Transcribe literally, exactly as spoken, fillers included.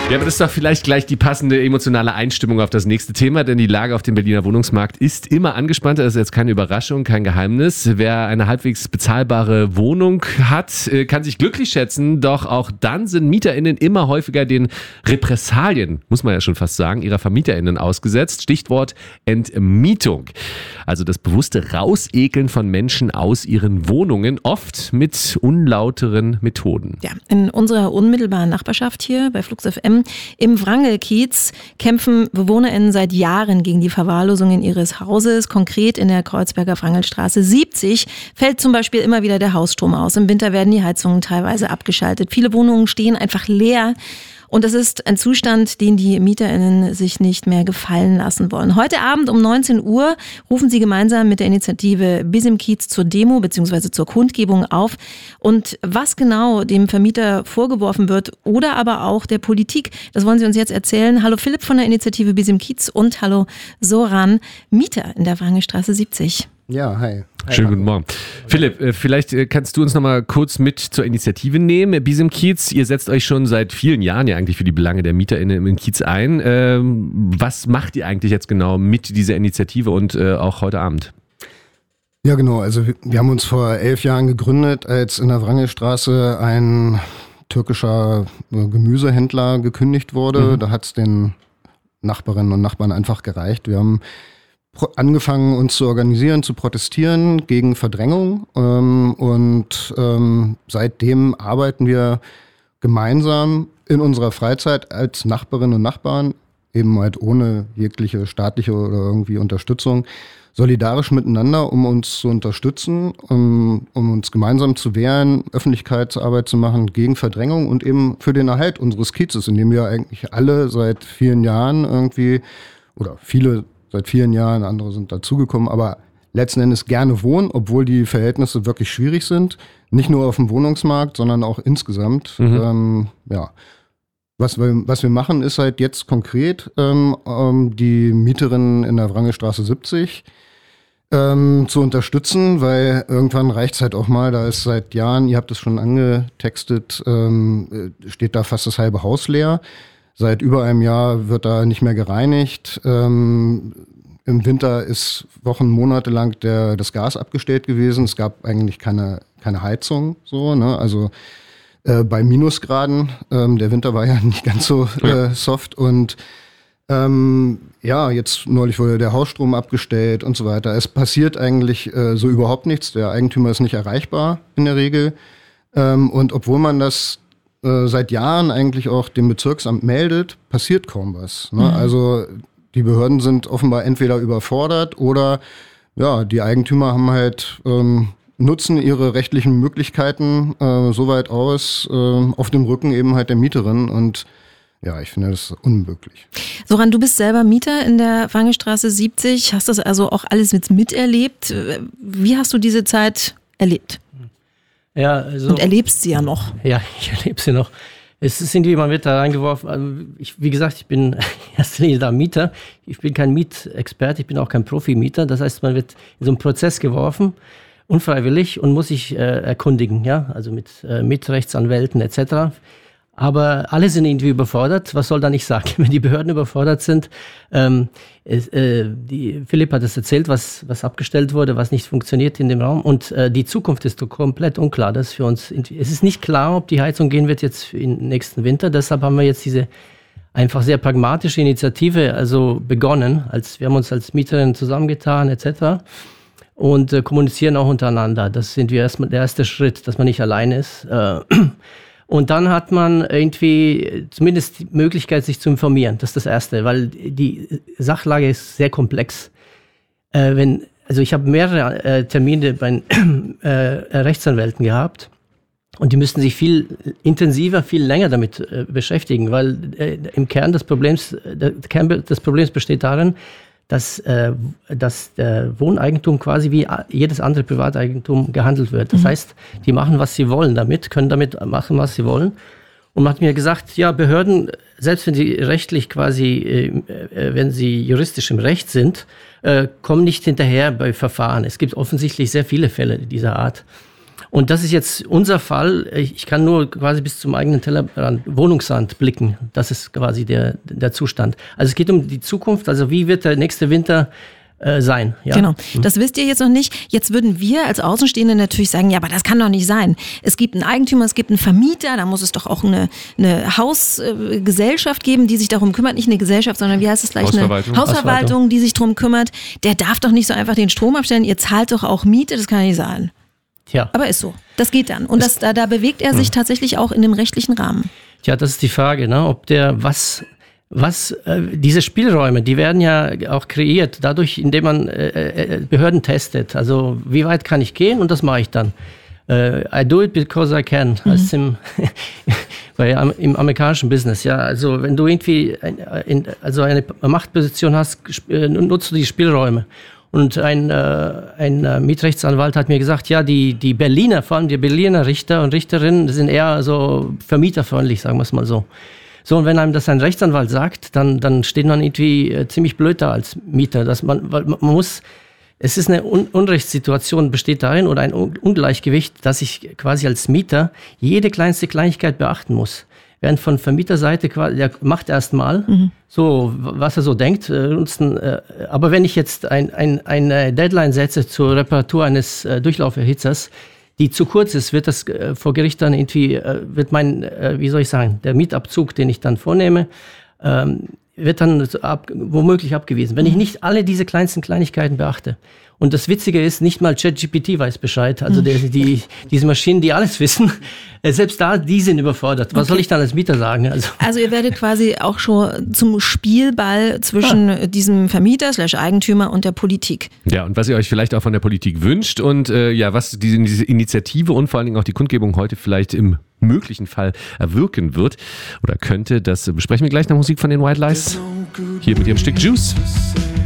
Ja, aber das ist doch vielleicht gleich die passende emotionale Einstimmung auf das nächste Thema, denn die Lage auf dem Berliner Wohnungsmarkt ist immer angespannter. Das ist jetzt keine Überraschung, kein Geheimnis. Wer eine halbwegs bezahlbare Wohnung hat, kann sich glücklich schätzen, doch auch dann sind MieterInnen immer häufiger den Repressalien, muss man ja schon fast sagen, ihrer VermieterInnen ausgesetzt. Stichwort Entmietung. Also das bewusste Rausekeln von Menschen aus ihren Wohnungen, oft mit unlauteren Methoden. Ja, in unserer unmittelbaren Nachbarschaft hier bei Flux F M im Wrangelkiez kämpfen BewohnerInnen seit Jahren gegen die Verwahrlosungen ihres Hauses. Konkret in der Kreuzberger Wrangelstraße siebzig fällt zum Beispiel immer wieder der Hausstrom aus. Im Winter werden die Heizungen teilweise abgeschaltet. Viele Wohnungen stehen einfach leer. Und das ist ein Zustand, den die MieterInnen sich nicht mehr gefallen lassen wollen. Heute Abend um neunzehn Uhr rufen sie gemeinsam mit der Initiative Bis im Kiez zur Demo bzw. zur Kundgebung auf. Und was genau dem Vermieter vorgeworfen wird oder aber auch der Politik, das wollen sie uns jetzt erzählen. Hallo Philipp von der Initiative Bis im Kiez und hallo Soran, Mieter in der Wrangelstraße siebzig. Ja, hi. hi Schönen guten Morgen. Philipp, vielleicht kannst du uns noch mal kurz mit zur Initiative nehmen. Bis im Kiez, ihr setzt euch schon seit vielen Jahren ja eigentlich für die Belange der MieterInnen im Kiez ein. Ähm, was macht ihr eigentlich jetzt genau mit dieser Initiative und äh, auch heute Abend? Ja, genau. Also wir, wir haben uns vor elf Jahren gegründet, als in der Wrangelstraße ein türkischer Gemüsehändler gekündigt wurde. Mhm. Da hat es den Nachbarinnen und Nachbarn einfach gereicht. Wir haben angefangen, uns zu organisieren, zu protestieren gegen Verdrängung. Ähm, und ähm, seitdem arbeiten wir gemeinsam in unserer Freizeit als Nachbarinnen und Nachbarn, eben halt ohne jegliche staatliche oder irgendwie Unterstützung, solidarisch miteinander, um uns zu unterstützen, um, um uns gemeinsam zu wehren, Öffentlichkeitsarbeit zu machen gegen Verdrängung und eben für den Erhalt unseres Kiezes, in dem wir eigentlich alle seit vielen Jahren irgendwie, oder viele seit vielen Jahren, andere sind dazugekommen, aber letzten Endes gerne wohnen, obwohl die Verhältnisse wirklich schwierig sind. Nicht nur auf dem Wohnungsmarkt, sondern auch insgesamt. Mhm. Ähm, ja. Was wir, was wir machen, ist halt jetzt konkret ähm, ähm, die Mieterinnen in der Wrangelstraße siebzig ähm, zu unterstützen, weil irgendwann reicht es halt auch mal, da ist seit Jahren, ihr habt es schon angetextet, ähm, steht da fast das halbe Haus leer. Seit über einem Jahr wird da nicht mehr gereinigt. Ähm, Im Winter ist Wochen, Monate lang der, das Gas abgestellt gewesen. Es gab eigentlich keine, keine Heizung. So, ne? Also äh, bei Minusgraden. Ähm, der Winter war ja nicht ganz so äh, soft. Und ähm, ja, jetzt neulich wurde der Hausstrom abgestellt und so weiter. Es passiert eigentlich äh, so überhaupt nichts. Der Eigentümer ist nicht erreichbar in der Regel. Ähm, und obwohl man das seit Jahren eigentlich auch dem Bezirksamt meldet, passiert kaum was. Ne? Mhm. Also die Behörden sind offenbar entweder überfordert oder ja, die Eigentümer haben halt ähm, nutzen ihre rechtlichen Möglichkeiten äh, so weit aus, äh, auf dem Rücken eben halt der Mieterin und ja, ich finde das unmöglich. Soran, du bist selber Mieter in der Wrangelstraße siebzig, hast das also auch alles mit miterlebt. Wie hast du diese Zeit erlebt? Ja, also, und erlebst sie ja noch. Ja, ich erlebe sie noch. Es ist irgendwie, man wird da reingeworfen. Also ich, wie gesagt, ich bin in erster Linie da Mieter. Ich bin kein Mietexperte, ich bin auch kein Profi-Mieter. Das heißt, man wird in so einen Prozess geworfen, unfreiwillig, und muss sich äh, erkundigen, ja, also mit äh, Mietrechtsanwälten et cetera. Aber alle sind irgendwie überfordert. Was soll da nicht sagen, wenn die Behörden überfordert sind? Ähm, es, äh, die, Philipp hat es erzählt, was, was abgestellt wurde, was nicht funktioniert in dem Raum. Und äh, die Zukunft ist doch komplett unklar. Das ist für uns, es ist nicht klar, ob die Heizung gehen wird jetzt im nächsten Winter. Deshalb haben wir jetzt diese einfach sehr pragmatische Initiative also begonnen. Als, wir haben uns als Mieterinnen zusammengetan et cetera. Und äh, kommunizieren auch untereinander. Das sind wir erstmal der erste Schritt, dass man nicht allein ist. Äh, Und dann hat man irgendwie zumindest die Möglichkeit, sich zu informieren. Das ist das Erste, weil die Sachlage ist sehr komplex. Äh, wenn, also ich habe mehrere äh, Termine bei äh, Rechtsanwälten gehabt und die müssten sich viel intensiver, viel länger damit äh, beschäftigen, weil äh, im Kern des Problems, der Kern des Problems besteht darin, dass, äh, dass der Wohneigentum quasi wie jedes andere Privateigentum gehandelt wird. Das mhm. heißt, die machen, was sie wollen damit, können damit machen, was sie wollen. Und man hat mir gesagt, ja, Behörden, selbst wenn sie rechtlich quasi, äh, wenn sie juristisch im Recht sind, äh, kommen nicht hinterher bei Verfahren. Es gibt offensichtlich sehr viele Fälle dieser Art. Und das ist jetzt unser Fall. Ich kann nur quasi bis zum eigenen Tellerrand, Wohnungsrand blicken. Das ist quasi der, der Zustand. Also es geht um die Zukunft. Also wie wird der nächste Winter äh, sein? Ja? Genau, das wisst ihr jetzt noch nicht. Jetzt würden wir als Außenstehende natürlich sagen, ja, aber das kann doch nicht sein. Es gibt einen Eigentümer, es gibt einen Vermieter, da muss es doch auch eine, eine Hausgesellschaft geben, die sich darum kümmert. Nicht eine Gesellschaft, sondern wie heißt es gleich? Hausverwaltung. Eine Hausverwaltung, die sich darum kümmert. Der darf doch nicht so einfach den Strom abstellen. Ihr zahlt doch auch Miete, das kann nicht sein. Tja. Aber ist so. Das geht dann. Und das, da, da bewegt er sich tatsächlich auch in dem rechtlichen Rahmen. Tja, das ist die Frage, ne? Ob der was, was äh, diese Spielräume, die werden ja auch kreiert, dadurch, indem man äh, äh, Behörden testet. Also wie weit kann ich gehen und das mache ich dann. Äh, I do it because I can. Mhm. Heißt im, bei, im amerikanischen Business. Ja, also wenn du irgendwie ein, in, also eine Machtposition hast, nutzt du die Spielräume. Und ein, äh, ein äh, Mietrechtsanwalt hat mir gesagt, ja, die, die Berliner, vor allem die Berliner Richter und Richterinnen sind eher so vermieterfreundlich, sagen wir es mal so. So, und wenn einem das ein Rechtsanwalt sagt, dann, dann steht man irgendwie äh, ziemlich blöd da als Mieter. Dass man, weil man muss, es ist eine Un- Unrechtssituation, besteht darin, oder ein Un- Ungleichgewicht, dass ich quasi als Mieter jede kleinste Kleinigkeit beachten muss. Während von Vermieterseite, der macht erstmal mhm. so, was er so denkt. Aber wenn ich jetzt ein, ein, eine Deadline setze zur Reparatur eines Durchlauferhitzers, die zu kurz ist, wird das vor Gericht dann irgendwie, wird mein, wie soll ich sagen, der Mietabzug, den ich dann vornehme, wird dann ab, womöglich abgewiesen. Wenn ich nicht alle diese kleinsten Kleinigkeiten beachte. Und das Witzige ist, nicht mal ChatGPT weiß Bescheid. Also der, die, diese Maschinen, die alles wissen, selbst da, die sind überfordert. Was okay. soll ich dann als Mieter sagen? Also, also ihr werdet quasi auch schon zum Spielball zwischen ah. diesem Vermieter slash Eigentümer und der Politik. Ja, und was ihr euch vielleicht auch von der Politik wünscht und äh, ja, was diese, diese Initiative und vor allen Dingen auch die Kundgebung heute vielleicht im möglichen Fall erwirken wird oder könnte, das besprechen wir gleich nach Musik von den White Lies. Hier mit ihrem Stück Juice.